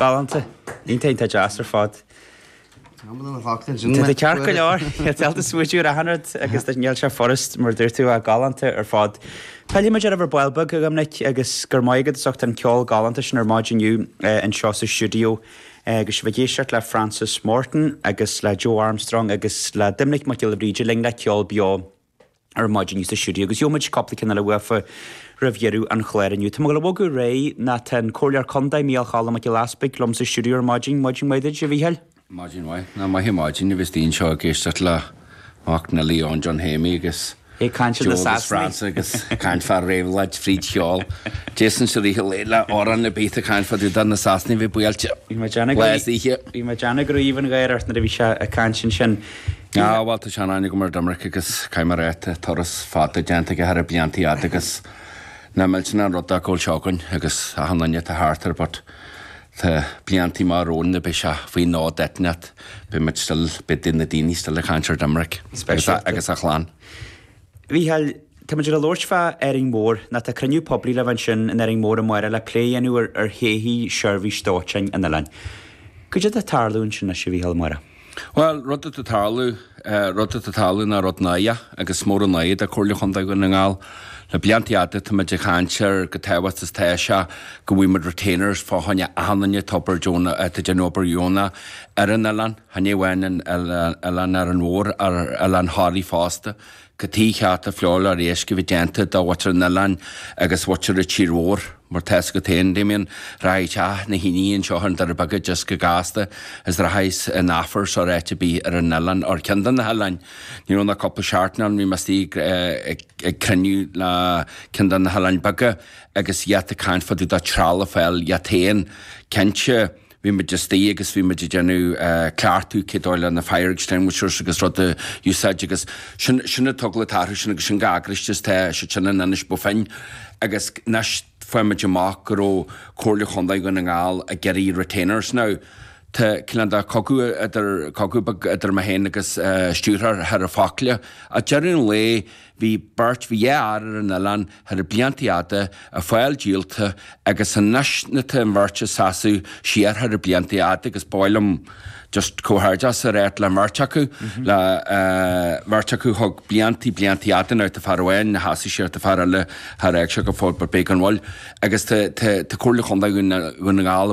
Galanta. Níl tá deasar fád. Tá cear go leor, telta switú a hanard agus níl se forest mar dúirtú a galanta ar fád. Peile me ar bhilbug go gamnaic agus gur maigad socht an ceol galanta sin ar máidiniu an seo sa studio agus bhgéisiart le Francis Morton agus le Joe Armstrong agus le dimnic má le bríide ling le ceol beá ar máidiniu sa studio agus jomuid coppla cinna le wefa rivieru an chléirniu. Tá go bhgu ré na ten cóir condaid míal chala go laspaig lom sa studio ar máidin maidir a bhíhel. Imagine why. Na mai imagine vis dín seo géisteart le Mark na Leon John Hamey agus Cancha na Sassney France agus caint far réhlaid fríd cheol. Jason se rí le oran le bíta caint far dú na Sassney vi builte. Bhí me Jana go íhan gaiart na bhí se a canchin sin. Bhil tá sean aine go mar Damric agus caiimmarréte toras fáta deanta go ar blianttí agus na meiltena rudda cóil seáin agus a hanne a hátar bot. Tá blianttí mar rón na be se faoi ná detnet be mit still bit in na daoine still le cantir Damric agus a chláán. Bhí heil tá muidir a lóirtfa aring mór na tá cruniú poblí le bhain sin in aring mór a muire le léanú ar héhí seirbhí státein in lein. Cuide a tarlún sin na si bhí heil mara? Well, rudda a talú na rodnaia agus mór naid a chuirla chunta go na ngáil le bliantiada tá muidir chaintear go tehhat is téise go bhfuil mar retainers fáhanne ahananne topper Jona a Genober Jona ar an elan, hanne bhhain elan ar an mór ar elan háí fásta go tícheat a fleáil a rééis go bhí déanta dá watar an elan agus watar a tírór mar teis go téin déimion raid na hííonn seohann ar bagad just go gáasta is rathais an áfar seo réite bí ar an elan ar ceandan na helain. Ní na coppla seaartnan bhí mastí cruniú le ceandan na helain baga agus iad a caint fadú dá trála fel iad téin cente bhí me just agus bhí me genú cleartú cédáile na Feirigstein muúr agus rud a úsáid agus sinna tugla táthú sin agus sin gagriste te se sinna nanis bu féin agus nes fuimiid amach go cóirla chundaid go na ngáil a geirí retainers ná. Tá cilanda cogu idir ma héin agus stúrthar ar a fácla a dearún le hí bart bhí ar an elan ar a bliantiada a fáil díalta agus an nasnata an bharte sasú siar ar a bliantiada agus báilm just cóthirdas a réit le marteacu le marteacu thug bliantiada ná a farhhain na hasí séart a far le th réag se go fáil bar bégan bháil agus tá cúrla chundaid go na ngáil